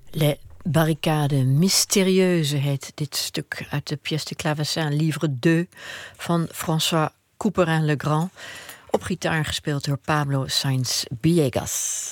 Les Barricades Mystérieuses heet dit stuk uit de pièce de clavecin Livre 2 van François Couperin-Legrand, op gitaar gespeeld door Pablo Sainz Villegas.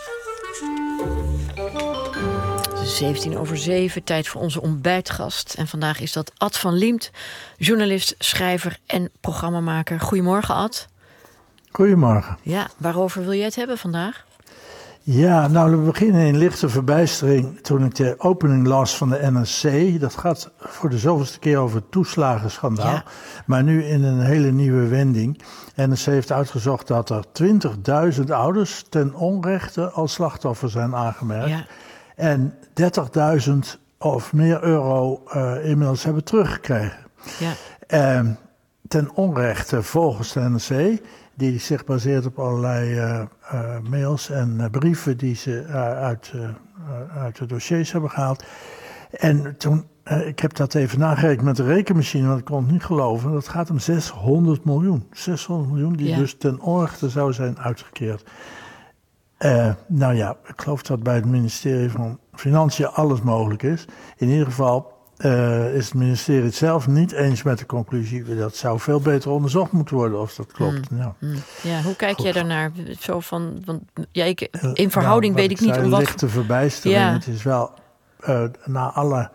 7:17, tijd voor onze ontbijtgast. En vandaag is dat Ad van Liemt, journalist, schrijver en programmamaker. Goedemorgen, Ad. Goedemorgen. Ja, waarover wil jij het hebben vandaag? Ja, nou, we beginnen in lichte verbijstering toen ik de opening las van de NRC. Dat gaat voor de zoveelste keer over het toeslagenschandaal. Ja. Maar nu in een hele nieuwe wending. NRC heeft uitgezocht dat er 20.000 ouders ten onrechte als slachtoffer zijn aangemerkt. Ja. En 30.000 of meer euro inmiddels hebben teruggekregen. Ja. Ten onrechte volgens de NRC, die zich baseert op allerlei mails en brieven die ze uit de dossiers hebben gehaald. En toen, ik heb dat even nagerekend met de rekenmachine, want ik kon het niet geloven. Dat gaat om 600 miljoen. 600 miljoen die dus ten onrechte zou zijn uitgekeerd. Nou ja, ik geloof dat bij het ministerie van Financiën alles mogelijk is. In ieder geval is het ministerie het zelf niet eens met de conclusie. Dat zou veel beter onderzocht moeten worden of dat klopt. Ja, hoe kijk jij daarnaar? Zo van, want in verhouding weet ik niet om wat... lichte verbijstering. Ja. Het is wel na alle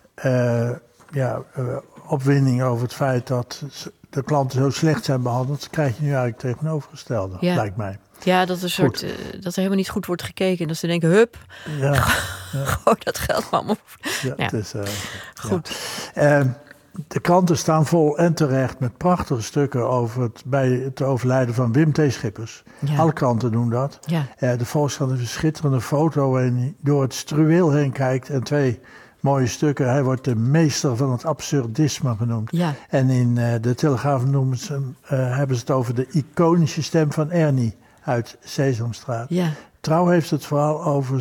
opwinding over het feit dat de klanten zo slecht zijn behandeld, krijg je nu eigenlijk tegenovergestelde, lijkt mij. Ja, dat er dat er helemaal niet goed wordt gekeken. Dat ze denken, hup, gooi dat geld maar op. Ja. Het is goed. Ja. De kranten staan vol en terecht met prachtige stukken over bij het overlijden van Wim T. Schippers. Ja. Alle kranten doen dat. Ja. De Volkskrant heeft een schitterende foto waarin hij door het struweel heen kijkt en 2 mooie stukken. Hij wordt de meester van het absurdisme genoemd. Ja. En in de Telegraaf hebben ze het over de iconische stem van Ernie uit Sesamstraat. Ja. Trouw heeft het vooral over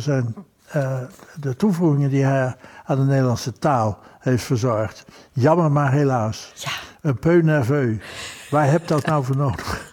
de toevoegingen die hij aan de Nederlandse taal heeft verzorgd. Jammer maar helaas. Ja. Un peu nerveux. Waar heb dat nou voor nodig?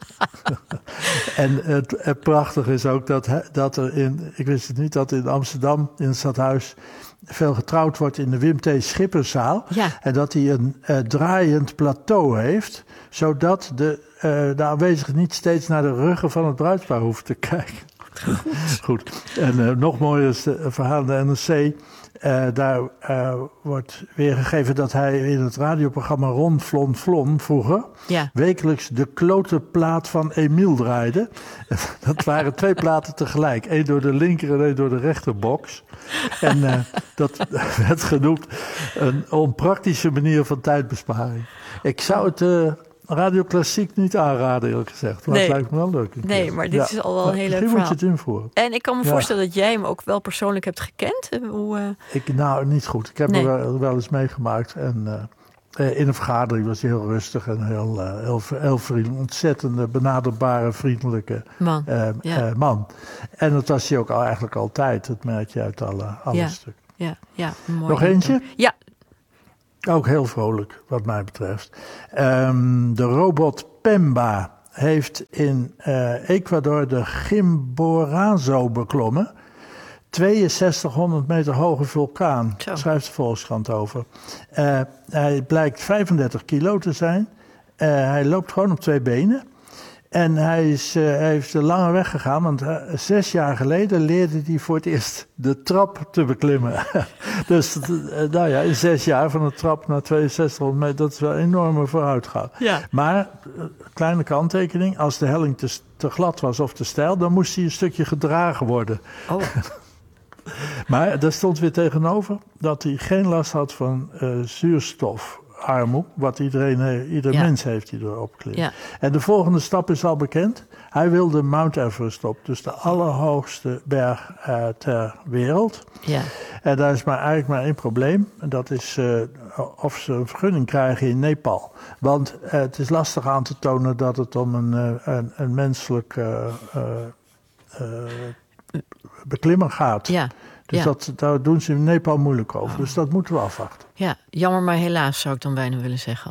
En het prachtige is ook dat er ik wist het niet, dat in Amsterdam, in het stadhuis, veel getrouwd wordt in de Wim T. Schipperszaal. Ja. En dat hij een draaiend plateau heeft, zodat de aanwezigen niet steeds naar de ruggen van het bruidspaar hoeven te kijken. Goed. En nog mooier is het verhaal in de NRC. Daar wordt weergegeven dat hij in het radioprogramma Ron Flon Flon vroeger wekelijks de klote plaat van Emiel draaide. Dat waren 2 platen tegelijk. 1 door de linker en 1 door de rechterbox. En dat werd genoemd een onpraktische manier van tijdbesparing. Ik zou het Radio Klassiek niet aanraden, eerlijk gezegd. Maar het lijkt me wel leuk. Nee, maar dit is al wel een heel leuk verhaal. Misschien moet je het invoeren. En ik kan me voorstellen dat jij hem ook wel persoonlijk hebt gekend. Nou, niet goed. Ik heb er wel eens meegemaakt. En in een vergadering was hij heel rustig en heel vriendelijk. Ontzettend benaderbare, vriendelijke man. En dat was hij ook eigenlijk altijd. Dat merk je uit alle stukken. Ja, mooi. Nog eentje? Ja. Ook heel vrolijk, wat mij betreft. De robot Pemba heeft in Ecuador de Chimborazo beklommen. 6200 meter hoge vulkaan, schrijft de Volkskrant over. Hij blijkt 35 kilo te zijn. Hij loopt gewoon op 2 benen. En hij heeft een lange weg gegaan, want 6 jaar geleden leerde hij voor het eerst de trap te beklimmen. Dus in 6 jaar van de trap naar 6200 meter, dat is wel een enorme vooruitgang. Ja. Maar, kleine kanttekening, als de helling te glad was of te steil, dan moest hij een stukje gedragen worden. Oh. Maar daar stond weer tegenover dat hij geen last had van zuurstofarmoede, wat ieder mens heeft die erop klimt. Ja. En de volgende stap is al bekend. Hij wil de Mount Everest op, dus de allerhoogste berg ter wereld. Ja. En daar is eigenlijk maar 1 probleem. En dat is of ze een vergunning krijgen in Nepal. Want het is lastig aan te tonen dat het om een menselijk beklimmer gaat. Ja. Dus daar doen ze in Nepal moeilijk over. Dus dat moeten we afwachten. Ja, jammer maar helaas zou ik dan bijna willen zeggen.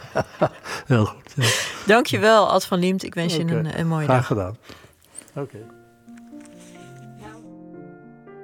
Heel goed. Ja. Dankjewel, Ad van Liemt. Ik wens je een mooie dag. Graag gedaan. Oké.